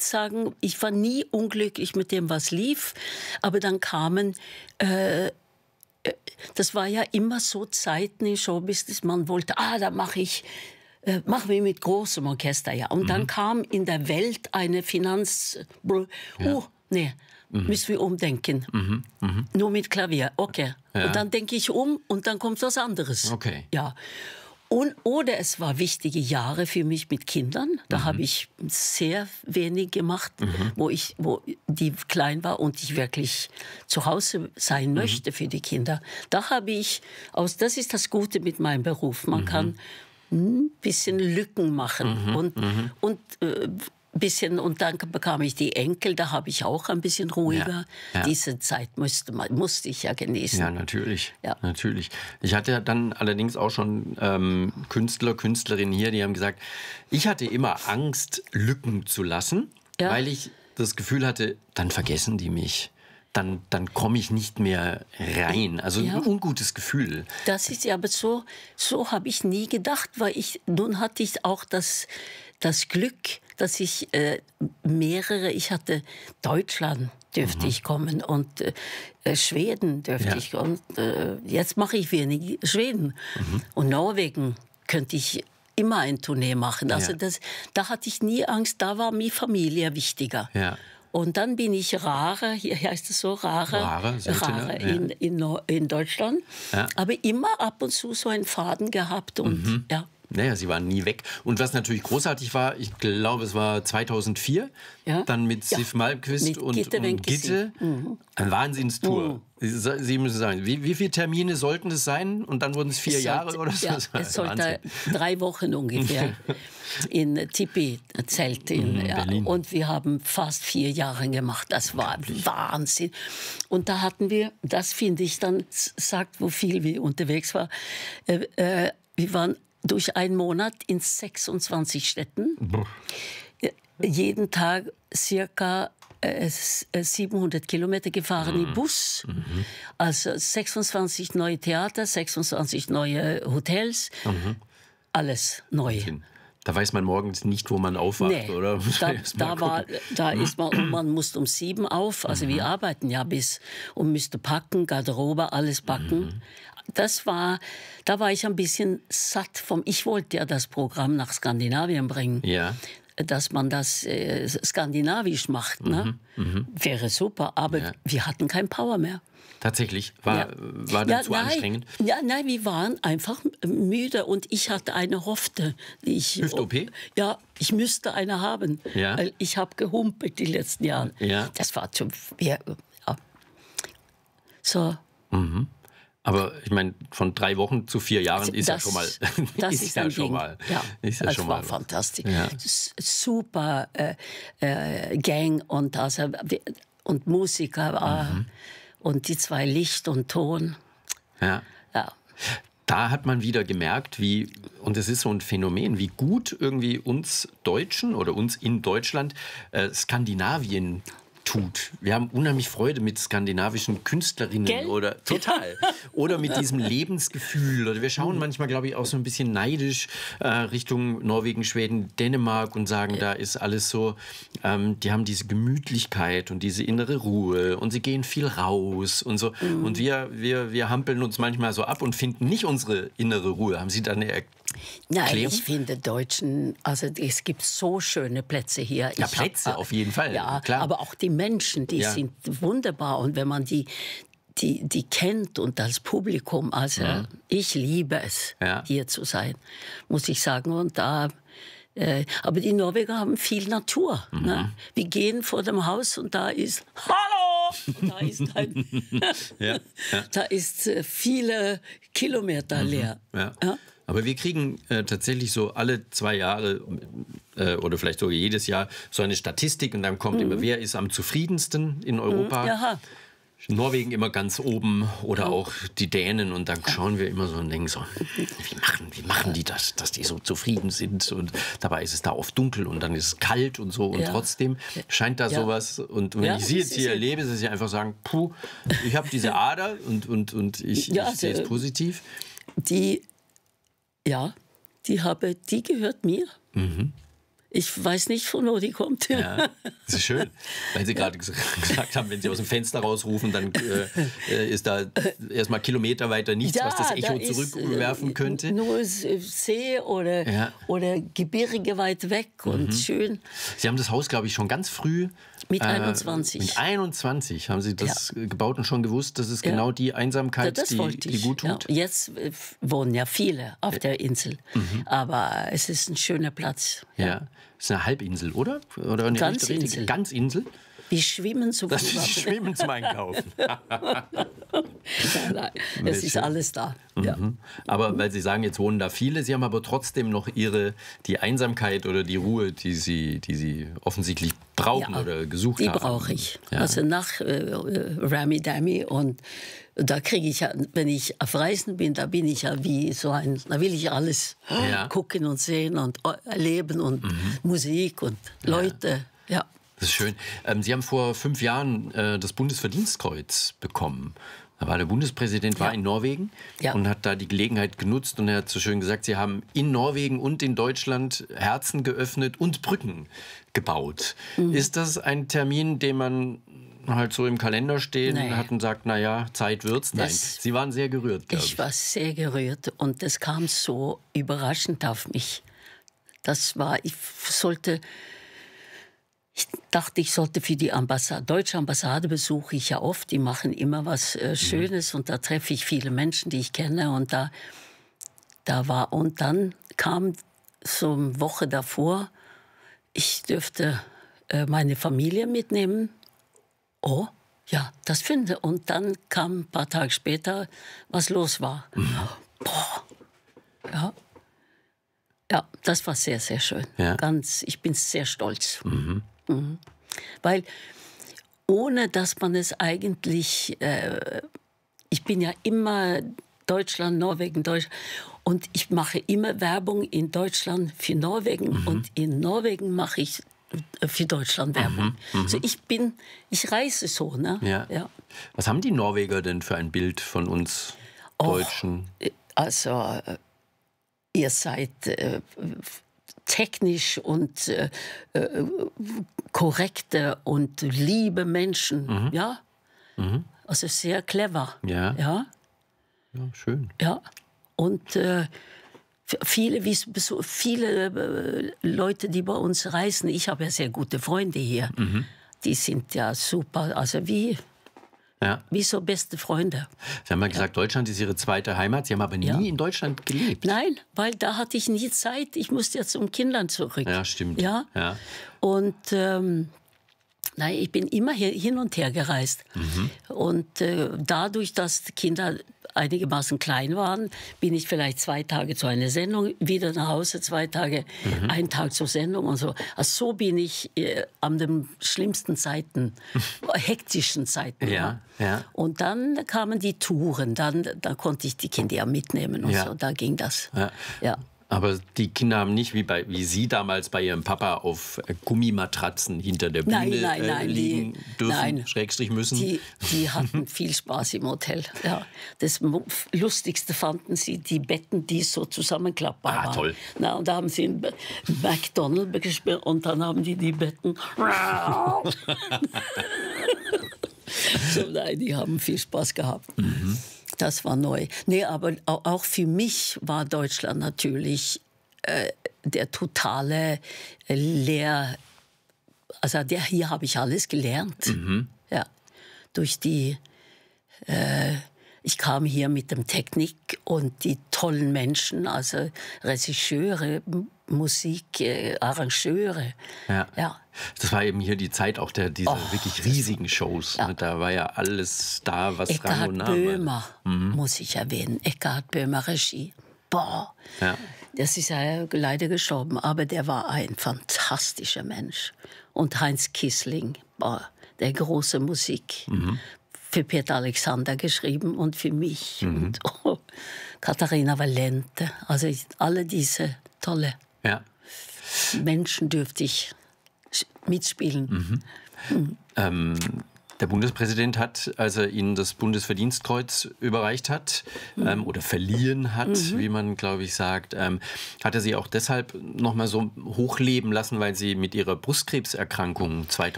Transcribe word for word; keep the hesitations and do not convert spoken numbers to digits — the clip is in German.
sagen, ich war nie unglücklich mit dem, was lief. Aber dann kamen, äh, das war ja immer so Zeiten im Showbusiness, man wollte, ah, da mache ich, äh, machen wir mit großem Orchester, ja. Und mhm. dann kam in der Welt eine Finanz... Oh, ja. nee, mhm. müssen wir umdenken. Mhm. Mhm. Nur mit Klavier, okay. Ja. Und dann denke ich um und dann kommt was anderes. Okay. Ja. Und, oder es war wichtige Jahre für mich mit Kindern. Da mhm. habe ich sehr wenig gemacht, mhm. wo, ich, wo die klein war und ich wirklich zu Hause sein möchte mhm. für die Kinder. Da habe ich, aus, das ist das Gute mit meinem Beruf, man mhm. kann ein bisschen Lücken machen mhm. und, mhm. und äh, bisschen, und dann bekam ich die Enkel, da habe ich auch ein bisschen ruhiger. Ja, ja. Diese Zeit musste, musste ich ja genießen. Ja, natürlich. Ja. natürlich. Ich hatte dann allerdings auch schon ähm, Künstler, Künstlerinnen hier, die haben gesagt, ich hatte immer Angst, Lücken zu lassen, ja. weil ich das Gefühl hatte, dann vergessen die mich. Dann, dann komme ich nicht mehr rein. Also ja. ein ungutes Gefühl. Das ist ja, aber so, so habe ich nie gedacht, weil ich, nun hatte ich auch das, das Glück, dass ich äh, mehrere, ich hatte Deutschland dürfte mhm. ich kommen und äh, Schweden dürfte ja. ich kommen. Äh, jetzt mache ich wenig Schweden. Mhm. Und Norwegen könnte ich immer ein Tournee machen. Also ja. das, da hatte ich nie Angst, da war mir Familie wichtiger. Ja. Und dann bin ich Rare, hier heißt es so, Rare, Rare, Rare in, ja. in, in Deutschland. Ja. Aber immer ab und zu so einen Faden gehabt. Und, mhm. ja. Naja, sie waren nie weg. Und was natürlich großartig war, ich glaube, es war zweitausendvier, ja. dann mit ja. Sif Malmkvist mit und Gitte. Und Gitte. Mhm. Eine Wahnsinnstour. Mhm. Sie müssen sagen, wie, wie viele Termine sollten es sein? Und dann wurden es vier es Jahre sollte, oder so? Ja, es sollte drei Wochen ungefähr in Tipi-Zelt. In, ja. Und wir haben fast vier Jahre gemacht. Das war Wahnsinn. Und da hatten wir, das finde ich dann, sagt, wo viel wir unterwegs waren, äh, äh, wir waren durch einen Monat in sechsundzwanzig Städten. Boah. Jeden Tag circa äh, siebenhundert Kilometer gefahren mhm. im Bus. Mhm. Also sechsundzwanzig neue Theater, sechsundzwanzig neue Hotels. Mhm. Alles neu. Da weiß man morgens nicht, wo man aufwacht, nee, oder? Da, da, war, da ist man, und man muss um sieben auf. Also mhm. wir arbeiten ja bis und müsste packen, Garderobe, alles packen. Mhm. Das war, da war ich ein bisschen satt vom. Ich wollte ja das Programm nach Skandinavien bringen. Ja. Dass man das äh, skandinavisch macht, ne? Mhm, mh. Wäre super. Aber ja. wir hatten kein Power mehr. Tatsächlich? War, ja. war das ja, zu nein, anstrengend? Ja, nein, wir waren einfach müde und ich hatte eine Hofte. Hüft-O P? Ja, ich müsste eine haben. Ja. Weil ich habe gehumpelt die letzten Jahre. Ja. Das war zu... Ja, ja. So. Mhm. Aber ich meine, von drei Wochen zu vier Jahren ist das, ja schon mal. Das ist, ist ja ein schon Ding. mal. Ja, ist ja das schon war mal fantastisch. Ja. Super äh, äh, Gang und, also, und Musiker mhm. und die zwei Licht und Ton. Ja. ja. Da hat man wieder gemerkt, wie, und es ist so ein Phänomen, wie gut irgendwie uns Deutschen oder uns in Deutschland äh, Skandinavien tut. Wir haben unheimlich Freude mit skandinavischen Künstlerinnen. Gell? Oder total. Oder mit diesem Lebensgefühl. Oder wir schauen manchmal, glaube ich, auch so ein bisschen neidisch äh, Richtung Norwegen, Schweden, Dänemark und sagen, da ist alles so, ähm, die haben diese Gemütlichkeit und diese innere Ruhe und sie gehen viel raus und so. Mhm. Und wir, wir, wir hampeln uns manchmal so ab und finden nicht unsere innere Ruhe. Haben Sie da eine Erklärung? Nein, ich finde Deutschen, also es gibt so schöne Plätze hier. Ja, ich Plätze hab, auf jeden Fall, ja, klar. Aber auch die Menschen, die ja. sind wunderbar. Und wenn man die, die, die kennt und das Publikum, also mhm. ich liebe es, ja. hier zu sein, muss ich sagen. Und da, äh, aber die Norweger haben viel Natur. Mhm. Ne? Wir gehen vor dem Haus und da ist Hallo! Und da ist ein, ja, ja. da ist äh, viele Kilometer mhm. leer. Ja. Ja? Aber wir kriegen äh, tatsächlich so alle zwei Jahre äh, oder vielleicht sogar jedes Jahr so eine Statistik und dann kommt mhm. immer, wer ist am zufriedensten in Europa. Mhm. Jaha. Norwegen immer ganz oben oder oh. auch die Dänen und dann schauen wir immer so und denken so, wie machen, wie machen die das, dass die so zufrieden sind und dabei ist es da oft dunkel und dann ist es kalt und so und ja. trotzdem scheint da ja. sowas und wenn ja, ich sie jetzt hier erlebe, dass sie einfach sagen, puh, ich habe diese Ader und, und, und ich, ja, ich sehe es positiv. Die Ja, die, habe, die gehört mir. Mhm. Ich weiß nicht, von wo die kommt. Ja, das ist schön, weil Sie gerade gesagt haben, wenn Sie aus dem Fenster rausrufen, dann äh, ist da erstmal Kilometer weiter nichts, Ja, was das Echo da zurückwerfen ist, könnte. Nur See oder, Ja. oder Gebirge weit weg und Mhm. schön. Sie haben das Haus, glaube ich, schon ganz früh. Mit äh, einundzwanzig. Mit einundzwanzig haben Sie das Ja. gebaut und schon gewusst, dass es Ja. genau die Einsamkeit, Das die, wollte ich. die gut tut. Ja. Jetzt äh, wohnen ja viele auf der Insel, aber es ist ein schöner Platz. Ja. Das ist eine Halbinsel, oder? Oder eine Ganzinsel. richtige- Ganzinsel? Wir schwimmen so Das viel. ist Schwimmen zum Einkaufen. Nein, nein, es ist schön. alles da. Ja. Mhm. Aber weil Sie sagen, jetzt wohnen da viele, Sie haben aber trotzdem noch Ihre, die Einsamkeit oder die Ruhe, die Sie, die Sie offensichtlich brauchen Ja, oder gesucht Die haben. brauche ich. Ja. Also nach äh, äh, Rami Dami und da kriege ich ja, wenn ich auf Reisen bin, da bin ich ja wie so ein, da will ich alles Ja. gucken und sehen und erleben und Musik und Leute. Ja. Das ist schön. Ähm, Sie haben vor fünf Jahren äh, das Bundesverdienstkreuz bekommen. Da war der Bundespräsident war Ja. in Norwegen Ja. und hat da die Gelegenheit genutzt und er hat so schön gesagt, Sie haben in Norwegen und in Deutschland Herzen geöffnet und Brücken gebaut. Mhm. Ist das ein Termin, den man halt so im Kalender stehen Nee. hat und sagt, naja, Zeit wird's? Nein, Das- Sie waren sehr gerührt, glaube ich. Ich war sehr gerührt und das kam so überraschend auf mich. Das war, ich sollte, ich dachte, ich sollte für die Ambassade, deutsche Ambassade besuche ich ja oft, die machen immer was äh, Schönes und da treffe ich viele Menschen, die ich kenne und da, da war, und dann kam so eine Woche davor, ich dürfte äh, meine Familie mitnehmen. Oh, ja, das finde. Und dann kam ein paar Tage später, was los war. Boah. Ja. Ja, das war sehr, sehr schön. Ja. Ganz, ich bin sehr stolz. Mhm. Weil ohne, dass man es eigentlich, äh, ich bin ja immer Deutschland, Norwegen, Deutschland. Und ich mache immer Werbung in Deutschland für Norwegen. Und in Norwegen mache ich für Deutschland Werbung. Also ich bin, ich reise so, ne? Ja. Ja. Was haben die Norweger denn für ein Bild von uns Deutschen? Also äh, ihr seid äh, technisch und äh, äh, korrekte und liebe Menschen, ja? Also sehr clever. Ja. Ja. Ja, schön. Ja, und äh, viele, wie so viele äh, Leute, die bei uns reisen, ich habe ja sehr gute Freunde hier, die sind ja super, also wie, Ja. wie so beste Freunde. Sie haben ja gesagt, Deutschland ist Ihre zweite Heimat. Sie haben aber nie Ja. in Deutschland gelebt. Nein, weil da hatte ich nie Zeit, ich musste ja zum Kindern zurück. Ja, stimmt. Ja, Ja. und ähm, nein, ich bin immer hier, hin und her gereist. Und äh, dadurch, dass die Kinder einigermaßen klein waren, bin ich vielleicht zwei Tage zu einer Sendung, wieder nach Hause, zwei Tage, einen Tag zur Sendung und so. Also so bin ich äh, an den schlimmsten Zeiten, hektischen Zeiten. Ja, ja. Und dann kamen die Touren, dann, dann konnte ich die Kinder ja mitnehmen und Ja. so, da ging das. Ja. Ja. Aber die Kinder haben nicht, wie, bei, wie Sie damals bei Ihrem Papa, auf äh, Gummimatratzen hinter der Bühne Nein, nein, äh, nein, die- liegen dürfen, nein. Schrägstrich müssen. Die, die hatten viel Spaß im Hotel. Ja. Das Mo- Lustigste fanden sie die Betten, die so zusammenklappbar Ah, waren. toll. Na, und da haben sie ein McDonald's gespielt und dann haben die die Betten. So, nein, die haben viel Spaß gehabt. Das war neu. Nee, aber au- auch für mich war Deutschland natürlich äh, der totale äh, Lehr... Also der, hier habe ich alles gelernt. Ja, durch die... Äh, ich kam hier mit dem Technik und die tollen Menschen, also Regisseure, M- Musik, äh, Arrangeure. Ja. Ja. Das war eben hier die Zeit auch der dieser Oh, wirklich riesigen Shows. Ja. Ne? Da war ja alles da, was Rang Eckhard und Namen Böhmer, muss ich erwähnen. Eckhard Böhmer Regie. Boah, Ja. das ist ja leider gestorben, aber der war ein fantastischer Mensch. Und Heinz Kissling, boah, der große Musik. Für Peter Alexander geschrieben und für mich. Und oh, Katharina Valente. Also ich, alle diese tolle Ja. Menschen dürfte ich sch- mitspielen. Ähm, Der Bundespräsident hat, als er Ihnen das Bundesverdienstkreuz überreicht hat mhm. ähm, oder verliehen hat, mhm. wie man, glaube ich, sagt, ähm, hat er Sie auch deshalb noch mal so hochleben lassen, weil Sie mit Ihrer Brustkrebserkrankung zweitausend